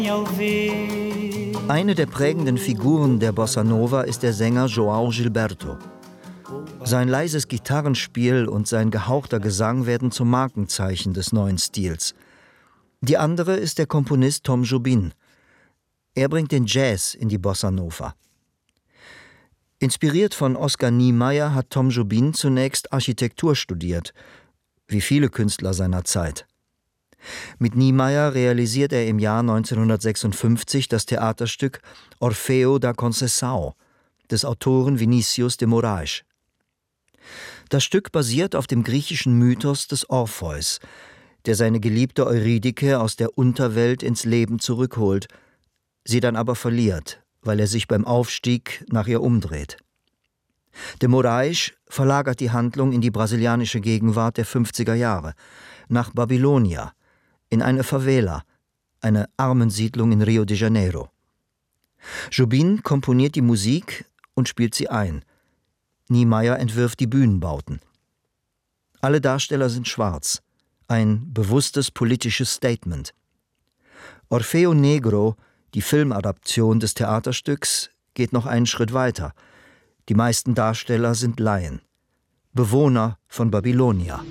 Eine der prägenden Figuren der Bossa Nova ist der Sänger João Gilberto. Sein leises Gitarrenspiel und sein gehauchter Gesang werden zum Markenzeichen des neuen Stils. Die andere ist der Komponist Tom Jobim. Er bringt den Jazz in die Bossa Nova. Inspiriert von Oscar Niemeyer hat Tom Jobim zunächst Architektur studiert, wie viele Künstler seiner Zeit. Mit Niemeyer realisiert er im Jahr 1956 das Theaterstück Orfeo da Conceição des Autoren Vinícius de Moraes. Das Stück basiert auf dem griechischen Mythos des Orpheus, der seine geliebte Eurydike aus der Unterwelt ins Leben zurückholt, sie dann aber verliert, weil er sich beim Aufstieg nach ihr umdreht. De Moraes verlagert die Handlung in die brasilianische Gegenwart der 50er Jahre, nach Babylonia, in eine Favela, eine Armensiedlung in Rio de Janeiro. Jobim komponiert die Musik und spielt sie ein. Niemeyer entwirft die Bühnenbauten. Alle Darsteller sind schwarz, ein bewusstes politisches Statement. Orfeo Negro, die Filmadaption des Theaterstücks, geht noch einen Schritt weiter. Die meisten Darsteller sind Laien, Bewohner von Babylonia.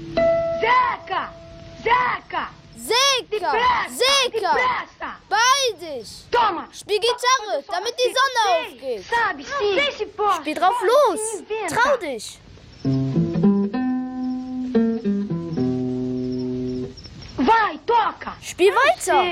Zeca! Beeil dich! Spiel Gitarre, damit die Sonne aufgeht! Spiel drauf los! Trau dich! Spiel weiter!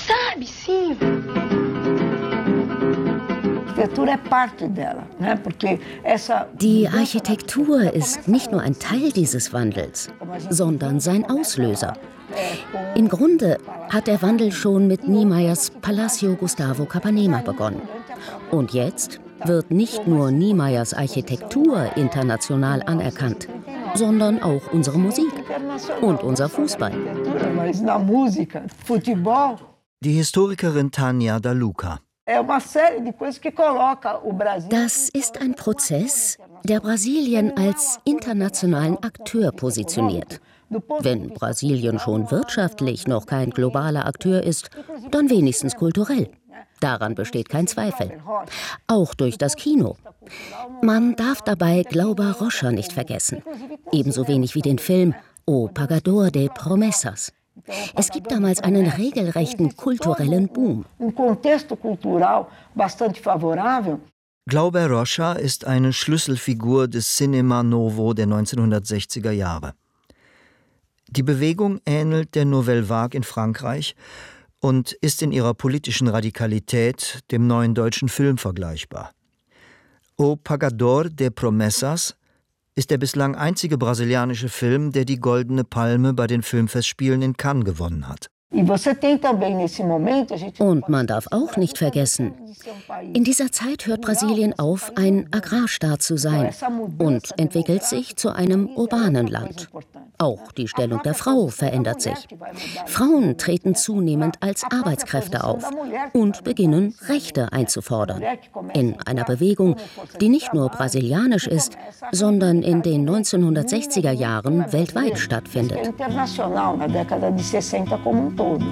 Die Architektur ist nicht nur ein Teil dieses Wandels, sondern sein Auslöser. Im Grunde hat der Wandel schon mit Niemeyers Palacio Gustavo Capanema begonnen. Und jetzt wird nicht nur Niemeyers Architektur international anerkannt, sondern auch unsere Musik und unser Fußball. Die Historikerin Tania Da Luca. Das ist ein Prozess, der Brasilien als internationalen Akteur positioniert. Wenn Brasilien schon wirtschaftlich noch kein globaler Akteur ist, dann wenigstens kulturell. Daran besteht kein Zweifel. Auch durch das Kino. Man darf dabei Glauber Rocha nicht vergessen. Ebenso wenig wie den Film O Pagador de Promessas. Es gibt damals einen regelrechten kulturellen Boom. Glauber Rocha ist eine Schlüsselfigur des Cinema Novo der 1960er Jahre. Die Bewegung ähnelt der Nouvelle Vague in Frankreich und ist in ihrer politischen Radikalität dem neuen deutschen Film vergleichbar. O Pagador de Promessas ist der bislang einzige brasilianische Film, der die Goldene Palme bei den Filmfestspielen in Cannes gewonnen hat. Und man darf auch nicht vergessen, in dieser Zeit hört Brasilien auf, ein Agrarstaat zu sein und entwickelt sich zu einem urbanen Land. Auch die Stellung der Frau verändert sich. Frauen treten zunehmend als Arbeitskräfte auf und beginnen, Rechte einzufordern. In einer Bewegung, die nicht nur brasilianisch ist, sondern in den 1960er Jahren weltweit stattfindet.